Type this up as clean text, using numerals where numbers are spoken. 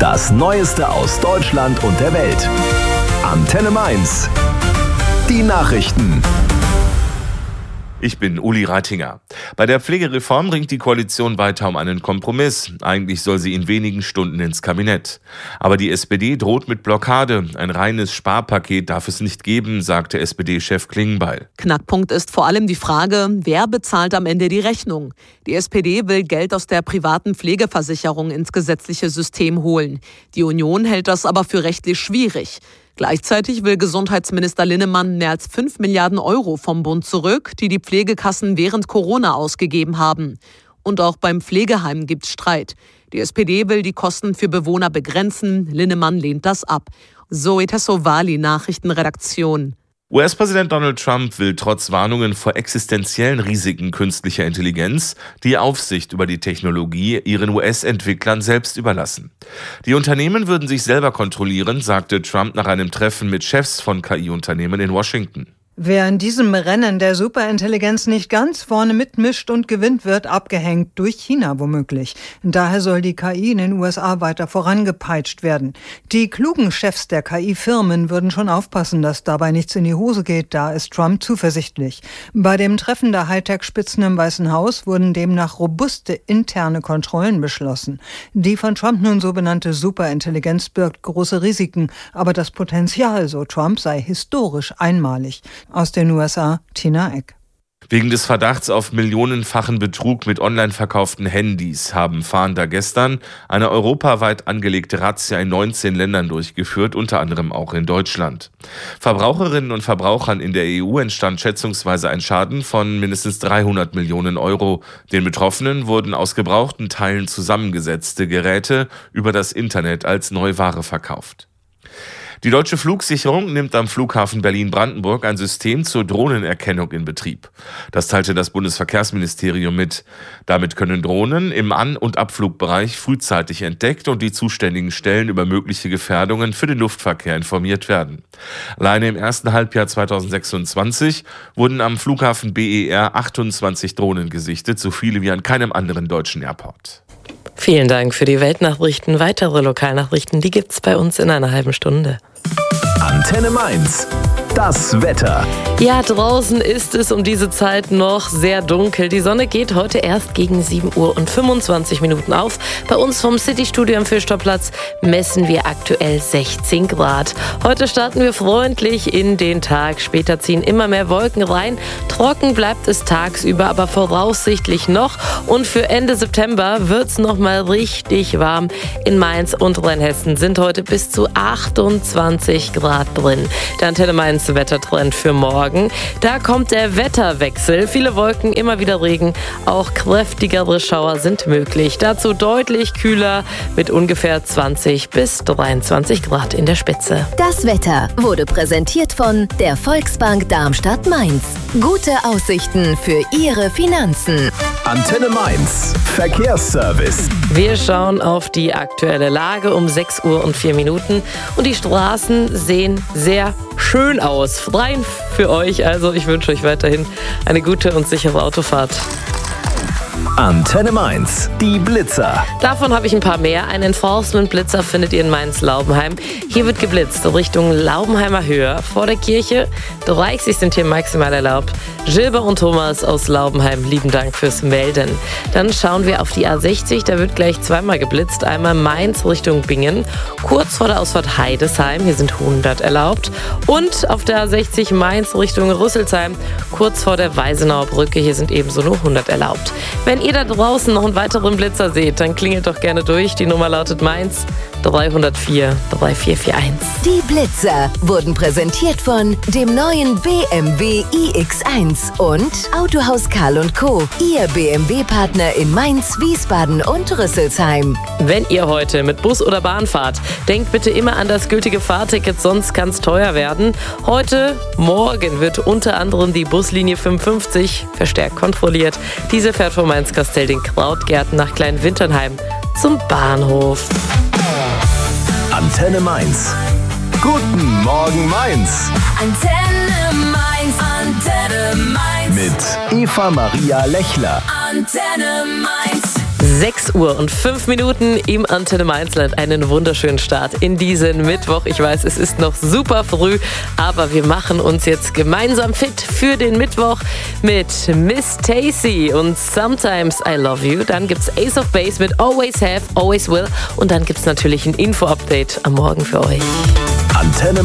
Das Neueste aus Deutschland und der Welt. Antenne Mainz. Die Nachrichten. Ich bin Uli Reitinger. Bei der Pflegereform ringt die Koalition weiter um einen Kompromiss. Eigentlich soll sie in wenigen Stunden ins Kabinett. Aber die SPD droht mit Blockade. Ein reines Sparpaket darf es nicht geben, sagte SPD-Chef Klingbeil. Knackpunkt ist vor allem die Frage, wer bezahlt am Ende die Rechnung? Die SPD will Geld aus der privaten Pflegeversicherung ins gesetzliche System holen. Die Union hält das aber für rechtlich schwierig. Gleichzeitig will Gesundheitsminister Linnemann mehr als 5 Milliarden Euro vom Bund zurück, die die Pflegekassen während Corona ausgegeben haben. Und auch beim Pflegeheim gibt's Streit. Die SPD will die Kosten für Bewohner begrenzen. Linnemann lehnt das ab. Zoe Tassovali, Nachrichtenredaktion. US-Präsident Donald Trump will trotz Warnungen vor existenziellen Risiken künstlicher Intelligenz die Aufsicht über die Technologie ihren US-Entwicklern selbst überlassen. Die Unternehmen würden sich selber kontrollieren, sagte Trump nach einem Treffen mit Chefs von KI-Unternehmen in Washington. Wer in diesem Rennen der Superintelligenz nicht ganz vorne mitmischt und gewinnt, wird abgehängt, durch China womöglich. Daher soll die KI in den USA weiter vorangepeitscht werden. Die klugen Chefs der KI-Firmen würden schon aufpassen, dass dabei nichts in die Hose geht, da ist Trump zuversichtlich. Bei dem Treffen der Hightech-Spitzen im Weißen Haus wurden demnach robuste interne Kontrollen beschlossen. Die von Trump nun so benannte Superintelligenz birgt große Risiken, aber das Potenzial, so Trump, sei historisch einmalig. Aus den USA, Tina Eck. Wegen des Verdachts auf millionenfachen Betrug mit online verkauften Handys haben Fahnder gestern eine europaweit angelegte Razzia in 19 Ländern durchgeführt, unter anderem auch in Deutschland. Verbraucherinnen und Verbrauchern in der EU entstand schätzungsweise ein Schaden von mindestens 300 Millionen Euro. Den Betroffenen wurden aus gebrauchten Teilen zusammengesetzte Geräte über das Internet als Neuware verkauft. Die Deutsche Flugsicherung nimmt am Flughafen Berlin-Brandenburg ein System zur Drohnenerkennung in Betrieb. Das teilte das Bundesverkehrsministerium mit. Damit können Drohnen im An- und Abflugbereich frühzeitig entdeckt und die zuständigen Stellen über mögliche Gefährdungen für den Luftverkehr informiert werden. Alleine im ersten Halbjahr 2026 wurden am Flughafen BER 28 Drohnen gesichtet, so viele wie an keinem anderen deutschen Airport. Vielen Dank für die Weltnachrichten. Weitere Lokalnachrichten, die gibt's bei uns in einer halben Stunde. Antenne Mainz. Das Wetter. Ja, draußen ist es um diese Zeit noch sehr dunkel. Die Sonne geht heute erst gegen 7 Uhr und 25 Minuten auf. Bei uns vom City-Studio am Fischtorplatz messen wir aktuell 16 Grad. Heute starten wir freundlich in den Tag. Später ziehen immer mehr Wolken rein. Trocken bleibt es tagsüber, aber voraussichtlich noch. Und für Ende September wird's noch mal richtig warm. In Mainz und Rheinhessen sind heute bis zu 28 Grad drin. Der Antenne Mainz Wettertrend für morgen. Da kommt der Wetterwechsel. Viele Wolken, immer wieder Regen. Auch kräftigere Schauer sind möglich. Dazu deutlich kühler mit ungefähr 20 bis 23 Grad in der Spitze. Das Wetter wurde präsentiert von der Volksbank Darmstadt-Mainz. Gute Aussichten für Ihre Finanzen. Antenne Mainz. Verkehrsservice. Wir schauen auf die aktuelle Lage um 6 Uhr und 4 Minuten. Und die Straßen sehen sehr schön aus. Frei für euch. Also ich wünsche euch weiterhin eine gute und sichere Autofahrt. Antenne Mainz. Die Blitzer. Davon habe ich ein paar mehr. Einen Enforcement-Blitzer findet ihr in Mainz-Laubenheim. Hier wird geblitzt Richtung Laubenheimer Höhe. Vor der Kirche 30 sind hier maximal erlaubt. Gilbert und Thomas aus Laubenheim, lieben Dank fürs Melden. Dann schauen wir auf die A60. Da wird gleich zweimal geblitzt. Einmal Mainz Richtung Bingen. Kurz vor der Ausfahrt Heidesheim. Hier sind 100 erlaubt. Und auf der A60 Mainz Richtung Rüsselsheim. Kurz vor der Weisenauer Brücke. Hier sind ebenso nur 100 erlaubt. Wenn ihr da draußen noch einen weiteren Blitzer seht, dann klingelt doch gerne durch. Die Nummer lautet Mainz 304 3441. Die Blitzer wurden präsentiert von dem neuen BMW iX1 und Autohaus Karl & Co., Ihr BMW-Partner in Mainz, Wiesbaden und Rüsselsheim. Wenn ihr heute mit Bus oder Bahn fahrt, denkt bitte immer an das gültige Fahrticket, sonst kann es teuer werden. Heute, morgen wird unter anderem die Buslinie 55 verstärkt kontrolliert. Diese fährt von Mainz-Kastell den Krautgärten nach Kleinwinternheim zum Bahnhof. Antenne Mainz. Guten Morgen Mainz. Antenne Mainz, Antenne Mainz. Mit Eva Maria Lechler. Antenne Mainz. 6 Uhr und 5 Minuten im Antenne Mainzland. Einen wunderschönen Start in diesen Mittwoch. Ich weiß, es ist noch super früh, aber wir machen uns jetzt gemeinsam fit für den Mittwoch mit Miss Tacy und Sometimes I Love You. Dann gibt's Ace of Base mit Always Have, Always Will. Und dann gibt's natürlich ein Info-Update am Morgen für euch. Antenne